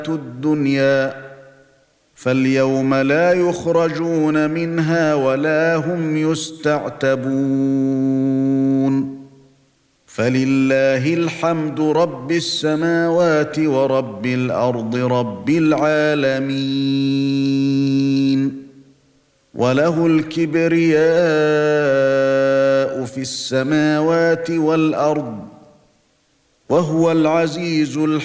الدنيا فاليوم لا يخرجون منها ولا هم يستعتبون فلله الحمد رب السماوات ورب الأرض رب العالمين وله الكبرياء في السماوات والأرض وهو العزيز الحكيم